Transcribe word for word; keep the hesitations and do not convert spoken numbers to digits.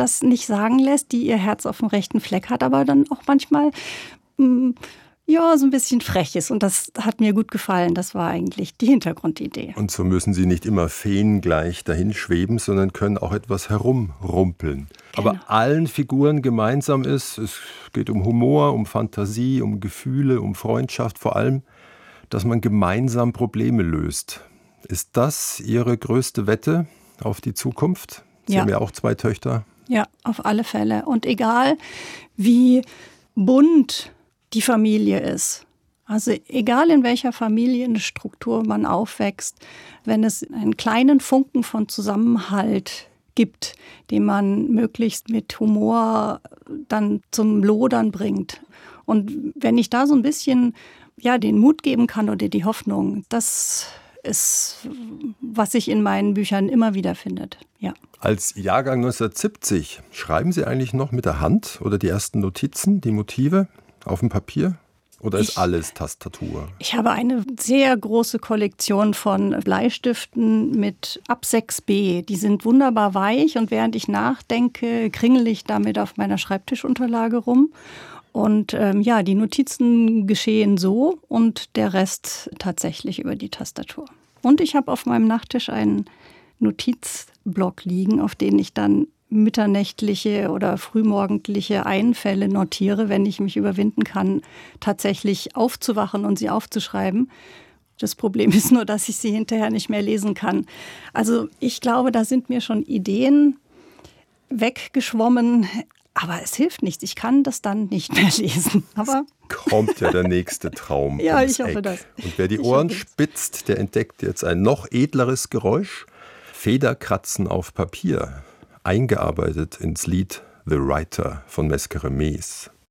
das nicht sagen lässt, die ihr Herz auf dem rechten Fleck hat, aber dann auch manchmal mh, ja, so ein bisschen frech ist. Und das hat mir gut gefallen. Das war eigentlich die Hintergrundidee. Und so müssen Sie nicht immer feengleich dahin schweben, sondern können auch etwas herumrumpeln. Genau. Aber allen Figuren gemeinsam ist, es geht um Humor, um Fantasie, um Gefühle, um Freundschaft, vor allem, dass man gemeinsam Probleme löst. Ist das Ihre größte Wette auf die Zukunft? Sie ja. haben ja auch zwei Töchter. Ja, auf alle Fälle. Und egal, wie bunt die Familie ist. Also egal in welcher Familienstruktur man aufwächst, wenn es einen kleinen Funken von Zusammenhalt gibt, den man möglichst mit Humor dann zum Lodern bringt. Und wenn ich da so ein bisschen ja, den Mut geben kann oder die Hoffnung, das ist, was sich in meinen Büchern immer wieder findet. Ja. Als Jahrgang neunzehnhundertsiebzig, schreiben Sie eigentlich noch mit der Hand oder die ersten Notizen, die Motive? Auf dem Papier? Oder ist ich, alles Tastatur? Ich habe eine sehr große Kollektion von Bleistiften mit ab sechs B. Die sind wunderbar weich und während ich nachdenke, kringel ich damit auf meiner Schreibtischunterlage rum. Und ähm, ja, die Notizen geschehen so und der Rest tatsächlich über die Tastatur. Und ich habe auf meinem Nachttisch einen Notizblock liegen, auf den ich dann mitternächtliche oder frühmorgendliche Einfälle notiere, wenn ich mich überwinden kann, tatsächlich aufzuwachen und sie aufzuschreiben. Das Problem ist nur, dass ich sie hinterher nicht mehr lesen kann. Also ich glaube, da sind mir schon Ideen weggeschwommen, aber es hilft nichts. Ich kann das dann nicht mehr lesen. Aber kommt ja der nächste Traum. Ja, ich hoffe Eck. das. Und wer die Ohren spitzt, der entdeckt jetzt ein noch edleres Geräusch. Federkratzen auf Papier. Eingearbeitet ins Lied The Writer von Mescare Mees.